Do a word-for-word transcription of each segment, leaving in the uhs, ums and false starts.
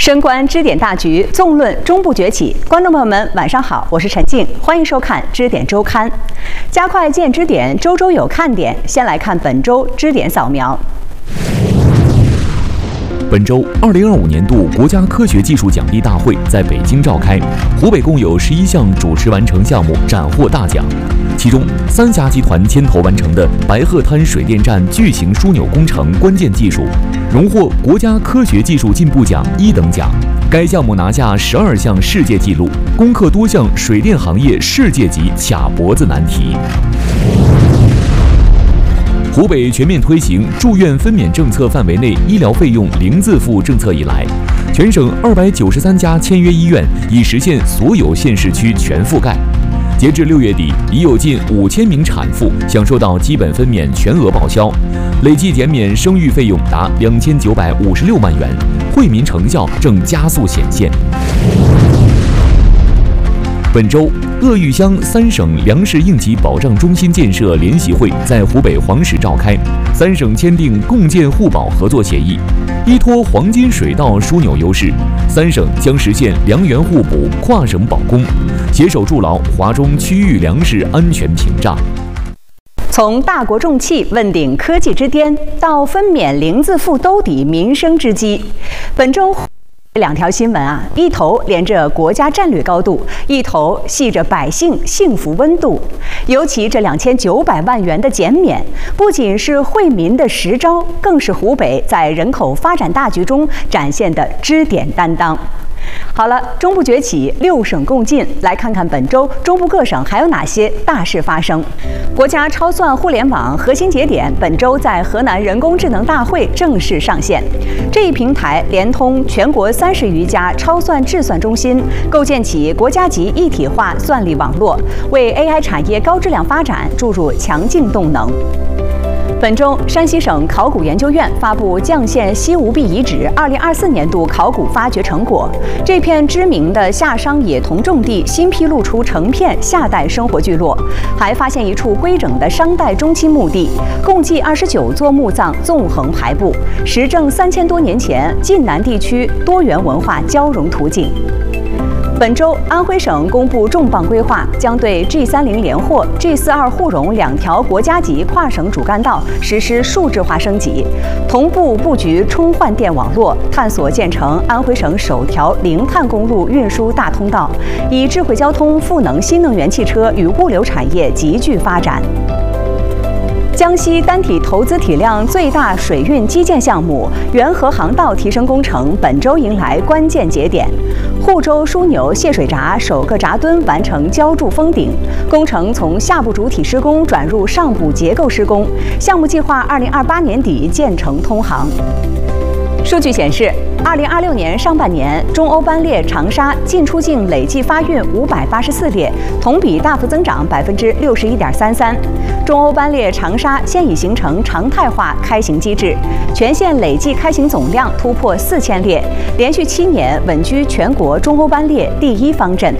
深观支点大局，纵论中部崛起。观众朋友们，晚上好，我是陈静，欢迎收看支点周刊。加快建支点，周周有看点。先来看本周支点扫描。 本周二零二五年度国家科学技术奖励大会在北京召开，湖北共有十一项主持完成项目斩获大奖，其中三峡集团牵头完成的白鹤滩水电站巨型枢纽工程关键技术，荣获国家科学技术进步奖一等奖。该项目拿下十二项世界纪录，攻克多项水电行业世界级卡脖子难题。湖北全面推行住院分娩政策范围内医疗费用零自付政策以来，全省二百九十三家签约医院已实现所有县市区全覆盖。截至六月底，已有近五千名产妇享受到基本分娩全额报销，累计减免生育费用达两千九百五十六万元，惠民成效正加速显现。本周，鄂豫湘三省粮食应急保障中心建设联席会在湖北黄石召开，三省签订共建互保合作协议。依托黄金水稻枢纽优势，三省将实现粮源互补、跨省保供，携手筑牢华中区域粮食安全屏障。 从大国重器问鼎科技之巅，到分娩零自付兜底民生之基，本周两条新闻啊，一头连着国家战略高度，一头系着百姓幸福温度。尤其这两千九百万元的减免，不仅是惠民的实招，更是湖北在人口发展大局中展现的支点担当。好了，中部崛起，六省共进，来看看本周中部各省还有哪些大事发生。国家超算互联网核心节点本周在河南人工智能大会正式上线。这一平台连通全国三十余家超算智算中心，构建起国家级一体化算力网络，为 A I 产业高质量发展注入强劲动能。本周，山西省考古研究院发布绛县西吴壁遗址二零二四年度考古发掘成果。这片知名的夏商冶铜种地新披露出成片夏代生活聚落，还发现一处规整的商代中期墓地，共计二十九座墓葬纵横排布，实证三千多年前晋南地区多元文化交融图景。本周，安徽省公布重磅规划，将对 G 三零连霍、G 四二沪碻两条国家级跨省主干道实施数字化升级，同步布局充换电网络，探索建成安徽省首条零碳公路运输大通道，以智慧交通赋能新能源汽车与物流产业急剧发展。江西单体投资体量最大水运基建项目元河航道提升工程本周迎来关键节点，沪州枢纽泄水闸首个闸墩完成浇筑封顶，工程从下部主体施工转入上部结构施工，项目计划二零二八年底建成通航。数据显示，二零二六年上半年，中欧班列长沙进出境累计发运五百八十四列，同比大幅增长百分之六十一点三三。中欧班列长沙现已形成常态化开行机制，全线累计开行总量突破四千列，连续七年稳居全国中欧班列第一方阵。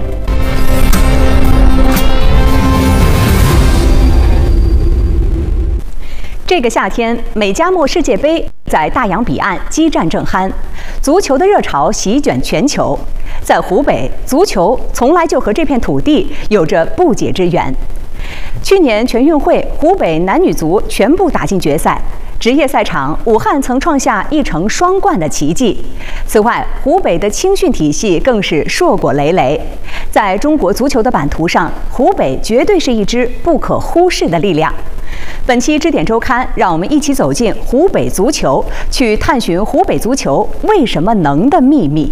这个夏天，美加墨世界杯在大洋彼岸激战正酣，足球的热潮席卷全球。在湖北，足球从来就和这片土地有着不解之缘。去年全运会，湖北男女足全部打进决赛。职业赛场，武汉曾创下一城双冠的奇迹。此外，湖北的青训体系更是硕果累累。在中国足球的版图上，湖北绝对是一支不可忽视的力量。本期支点周刊，让我们一起走进湖北足球，去探寻湖北足球为什么能的秘密。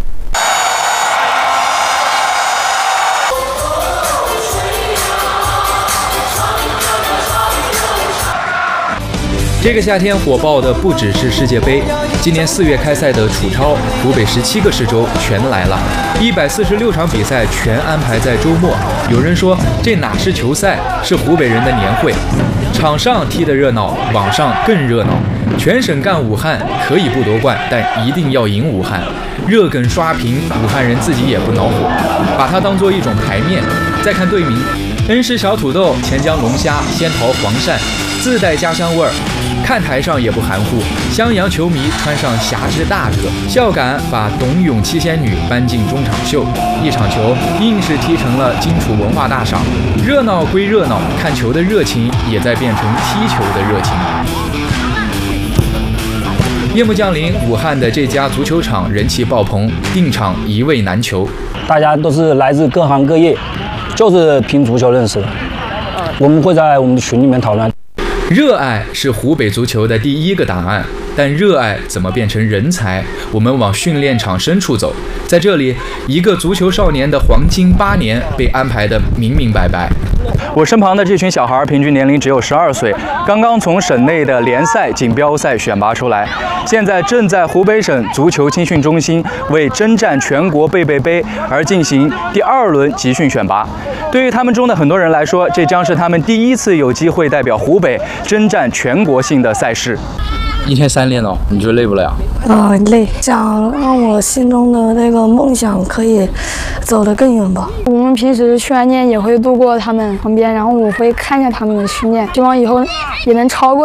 这个夏天火爆的不只是世界杯，今年四月开赛的楚超，湖北十七个市州全来了，一百四十六场比赛全安排在周末。有人说这哪是球赛，是湖北人的年会。场上踢得热闹，网上更热闹。全省干武汉，可以不夺冠，但一定要赢武汉。热梗刷屏，武汉人自己也不恼火，把它当作一种牌面。再看队名，恩施小土豆、钱江龙虾、仙桃黄鳝，自带家乡味儿。 看台上也不含糊，襄阳球迷穿上侠之大者，笑感把董永七仙女搬进中场秀，一场球硬是踢成了荆楚文化大赏。热闹归热闹，看球的热情也在变成踢球的热情。夜幕降临，武汉的这家足球场人气爆棚，订场一位难求。 大家都是来自各行各业，就是凭足球认识的。我们会在我们的群里面讨论。 热爱是湖北足球的第一个答案，但热爱怎么变成人才？我们往训练场深处走，在这里，一个足球少年的黄金八年被安排得明明白白。 我身旁的这群小孩平均年龄只有十二岁，刚刚从省内的联赛锦标赛选拔出来，现在正在湖北省足球青训中心为征战全国贝贝杯而进行第二轮集训选拔。对于他们中的很多人来说，这将是他们第一次有机会代表湖北征战全国性的赛事。 一天三练哦，你觉得累不累啊？ 啊、呃，累，想让我心中的那个梦想可以走得更远吧。 我们平时训练也会路过他们旁边，然后我会看一下他们的训练，希望以后也能超过。